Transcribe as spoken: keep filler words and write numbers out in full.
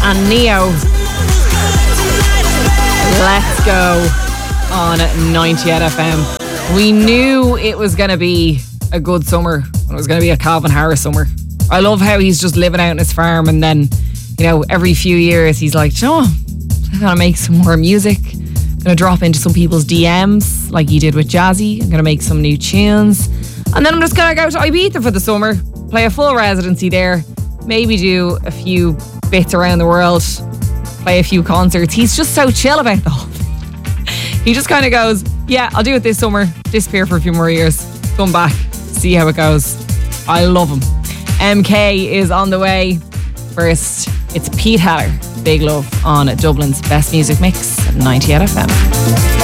and Neo. Let's go on ninety-eight F M. We knew it was going to be a good summer. It was going to be a Calvin Harris summer. I love how he's just living out on his farm, and then, you know, every few years he's like, oh, I'm going to make some more music. I'm going to drop into some people's D Ms like he did with Jazzy. I'm going to make some new tunes. And then I'm just going to go to Ibiza for the summer, play a full residency there, maybe do a few bits around the world, play a few concerts. He's just so chill about the whole thing. He just kind of goes, yeah, I'll do it this summer, disappear for a few more years, come back, see how it goes. I love him. M K is on the way. First, it's Pete Haller, Big Love on Dublin's Best Music Mix, ninety-eight F M.